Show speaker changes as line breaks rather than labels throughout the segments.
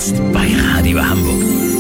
jetzt bei Radio Hamburg.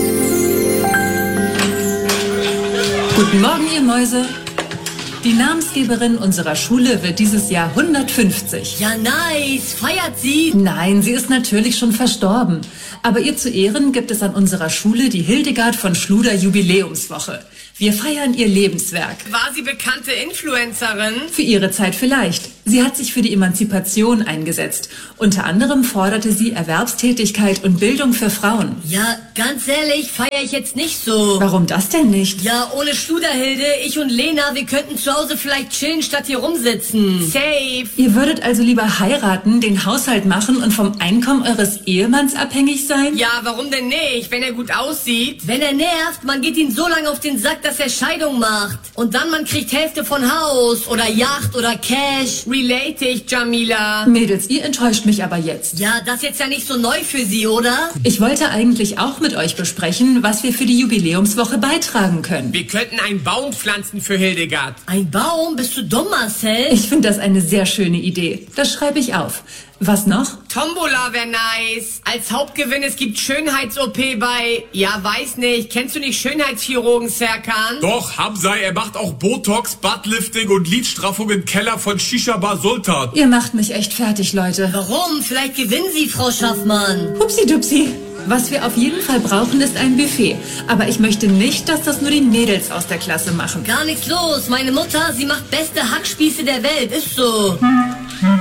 Guten Morgen, ihr Mäuse. Die Namensgeberin unserer Schule wird dieses Jahr 150.
Ja, nice. Feiert sie?
Nein, sie ist natürlich schon verstorben. Aber ihr zu Ehren gibt es an unserer Schule die Hildegard von Schluder Jubiläumswoche. Wir feiern ihr Lebenswerk.
War sie bekannte Influencerin?
Für ihre Zeit vielleicht. Sie hat sich für die Emanzipation eingesetzt. Unter anderem forderte sie Erwerbstätigkeit und Bildung für Frauen.
Ja, ganz ehrlich, feiere ich jetzt nicht so.
Warum das denn nicht?
Ja, ohne Schluderhilde, ich und Lena, wir könnten zu Hause vielleicht chillen, statt hier rumsitzen. Safe.
Ihr würdet also lieber heiraten, den Haushalt machen und vom Einkommen eures Ehemanns abhängig sein?
Ja, warum denn nicht, wenn er gut aussieht? Wenn er nervt, man geht ihn so lange auf den Sack, dass er Scheidung macht. Und dann man kriegt Hälfte von Haus oder Yacht oder Cash. Relate ich, Jamila.
Mädels, ihr enttäuscht mich aber jetzt.
Ja, das ist jetzt ja nicht so neu für Sie, oder?
Ich wollte eigentlich auch mit euch besprechen, was wir für die Jubiläumswoche beitragen können.
Wir könnten einen Baum pflanzen für Hildegard.
Ein Baum? Bist du dumm, Marcel?
Ich finde das eine sehr schöne Idee. Das schreibe ich auf. Was noch?
Tombola wäre nice. Als Hauptgewinn, es gibt Schönheits-OP bei... Ja, weiß nicht. Kennst du nicht Schönheitschirurgen, Serkan?
Doch, Hamza, er macht auch Botox, Buttlifting und Lidstraffung im Keller von Shisha Bar Sultan.
Ihr macht mich echt fertig, Leute.
Warum? Vielleicht gewinnen Sie, Frau Schaffmann.
Hupsi-dupsi. Was wir auf jeden Fall brauchen, ist ein Buffet. Aber ich möchte nicht, dass das nur die Mädels aus der Klasse machen.
Gar nichts los. Meine Mutter, sie macht beste Hackspieße der Welt. Ist so.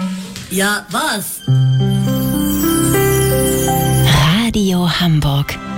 Ja, was?
Radio Hamburg.